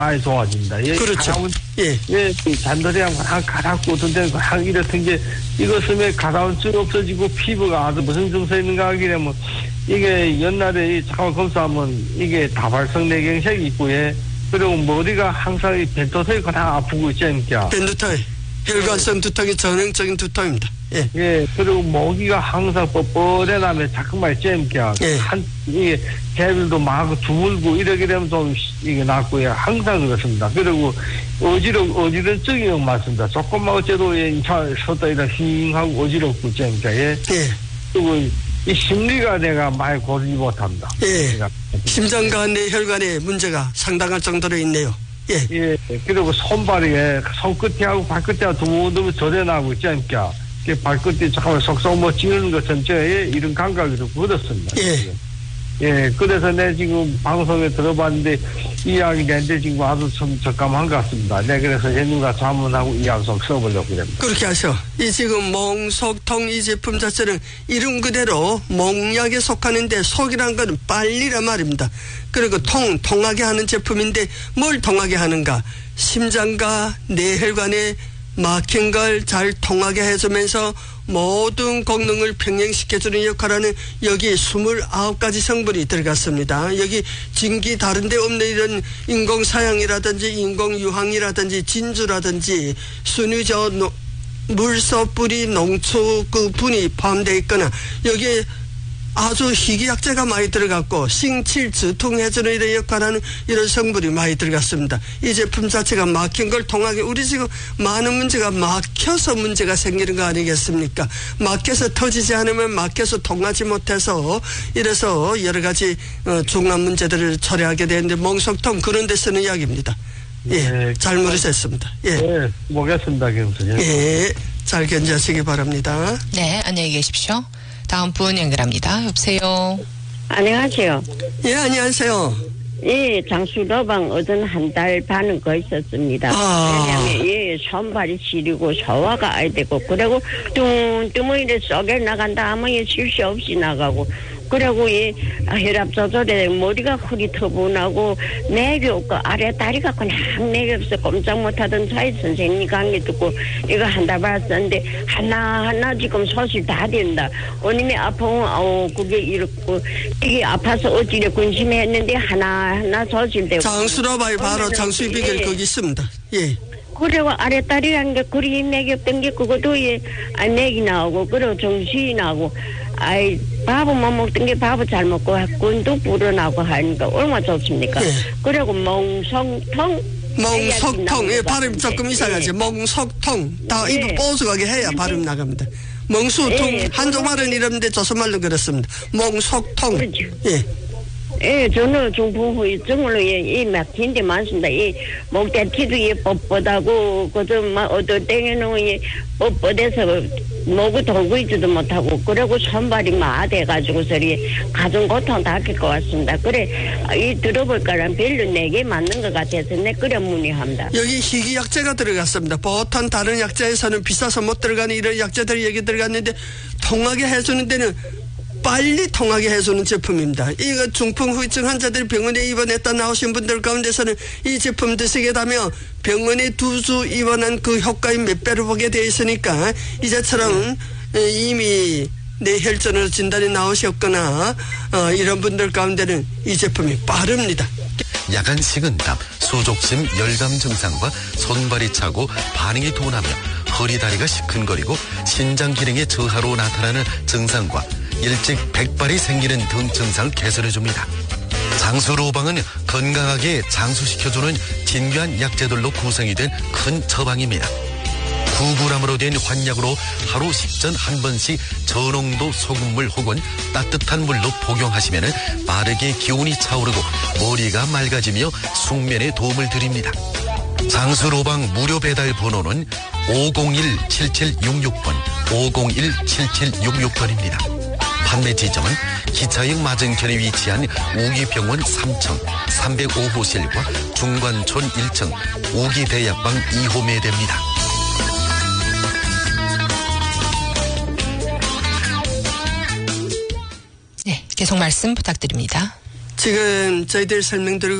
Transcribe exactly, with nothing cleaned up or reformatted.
많이 좋아진다. 예, 그렇죠. 가라운, 예. 예, 잔도량 한 가랍고 어떤데 한 이렇던 게 이것음에 가라운증 없어지고 피부가 아주 무슨 증서 있는가 하기에 뭐 이게 옛날에 이 잠깐 검사하면 이게 다발성 내경색이 있고 예. 그리고 머리가 항상 이 벤토성이 그냥 아프고 있지 않습니까? 벤두통, 혈관성 두통이 전형적인 두통입니다. 예. 예, 그리고 모기가 항상 뻣뻣해 나면 자꾸만 있지 않습니까? 예. 한, 이게 개들도 막 주물고 이러게 되면 좀 이게 낫고요. 항상 그렇습니다. 그리고 어지러, 어지러증이 많습니다. 조금만 어째도 예, 인차 섰다 이라 싱하고 어지럽고 있지 않습니까? 예. 예. 그리고 이 심리가 내가 많이 고르지 못합니다. 예. 심장과 뇌혈관에 문제가 상당할 정도로 있네요. 예. 예. 그리고 손발이 예, 손끝하고 발끝하고 두무두무 절여나고 있지 않습니까? 발끝이 잠깐만 속속 뭐 찌르는 것 전체에 이런 감각이 좀 굳었습니다. 예. 예. 그래서 내 지금 방송에 들어봤는데 이야기 내는데 지금 아주 좀 적감한 것 같습니다. 네. 그래서 예능과 자문하고 이야기 좀 써보려고 합니다. 그렇게 하셔. 이 지금 몽속통 이 제품 자체는 이름 그대로 몽약에 속하는데 속이란 건 빨리란 말입니다. 그리고 통, 통하게 하는 제품인데 뭘 통하게 하는가? 심장과 뇌혈관에 막힌 걸 잘 통하게 해주면서 모든功能을 평행시켜주는 역할하는 여기 스물아홉 가지 성분이 들어갔습니다. 여기 진기 다른 데 없는 이런 인공사양이라든지 인공유황이라든지 진주라든지 순위저 물소 뿌리 농초 그 분이 포함되어 있거나 여기에 아주 희귀약재가 많이 들어갔고 싱칠 주통해주는 이런 역할하는 이런 성분이 많이 들어갔습니다. 이 제품 자체가 막힌 걸 통하게 우리 지금 많은 문제가 막혀서 문제가 생기는 거 아니겠습니까? 막혀서 터지지 않으면 막혀서 통하지 못해서 이래서 여러 가지 어, 중요한 문제들을 처리하게 되는데 몽속통 그런 데 쓰는 약입니다. 예, 네, 잘 물으셨습니다. 예, 네, 보겠습니다, 교수님. 예, 잘 견제하시기 바랍니다. 네, 안녕히 계십시오. 다음 분 연결합니다. 여보세요. 안녕하세요. 예, 안녕하세요. 예, 장수로방 어전 한 달 반은 거 있었습니다. 아. 왜냐면 예, 손발이 시리고 소화가 안 되고 그리고 뚱뚱이를 쏘게 나간다 하면 예, 쉴 새 없이 나가고 그리고 이 혈압 조절에 머리가 흐릿터분하고 맥이 없고 아래 다리가 그냥 맥이 없어 꼼짝 못하던 사이 선생님 강의 듣고 이거 한 달 봤었는데 하나하나 지금 소실 다 된다. 어님이 아프면 어 그게 이렇고 이게 아파서 어찌래 근심했는데 하나하나 소실되고 장수로바이 바로 장수의 비결 예. 거기 있습니다. 예. 그리고 아래다리라는 게 그리 맥이 없던 게 그것도 예, 아, 맥이 나오고 그리고 정신이 나오고 아이 밥은 못 먹던 게 밥을 잘 먹고 꾼도 불어나고 하니까 얼마나 좋습니까? 예. 그리고 멍성통 멍석통, 예, 발음 조금 이상하지. 예. 멍석통. 다 예. 입을 뽀수하게 해야 발음 나갑니다. 멍수통, 예. 한국말은 이러는데 조선말로 그렇습니다. 멍석통. 그렇죠. 예. 예, 저는 중풍후유증으로 예, 이 막힌데 많습니다. 이 목대티도 예, 뻣뻣하고 그저 막 어떤 때에는 예, 뻣뻣해서 목이 돌고 있지도 못하고 그리고 손발이 마돼가지고 소리 가정 고통 다 겪을 것 같습니다. 그래 이 들어볼까란 별로 내게 맞는 것 같아서 내 그래 문의합니다. 여기 희귀 약재가 들어갔습니다. 보통 다른 약재에서는 비싸서 못 들어가는 이런 약재들이 여기 들어갔는데 통하게 해주는 데는 빨리 통하게 해주는 제품입니다. 이거 중풍 후유증 환자들이 병원에 입원했다 나오신 분들 가운데서는 이 제품 드시게 되면 병원에 두 주 입원한 그 효과의 몇 배를 보게 되어 있으니까 이제처럼 이미 뇌혈전으로 진단이 나오셨거나 어, 이런 분들 가운데는 이 제품이 빠릅니다. 야간 식은땀, 수족심, 열감 증상과 손발이 차고 반응이 둔하며 허리 다리가 시큰거리고 신장 기능의 저하로 나타나는 증상과 일찍 백발이 생기는 등 증상을 개선해줍니다. 장수로방은 건강하게 장수시켜주는 진귀한 약재들로 구성이 된 큰 처방입니다. 구구람으로 된 환약으로 하루 식전 한 번씩 저농도 소금물 혹은 따뜻한 물로 복용하시면 빠르게 기운이 차오르고 머리가 맑아지며 숙면에 도움을 드립니다. 장수로방 무료 배달 번호는 오공일 칠칠육육 번, 오공일 칠칠육육 번입니다. 판매 지점은 기차역 맞은편에 위치한 우기병원 삼 층 삼백오 호실과 중관촌 일 층 우기대약방 이 호 매대입니다. 네, 계속 말씀 부탁드립니다. 지금 저희들 설명드리고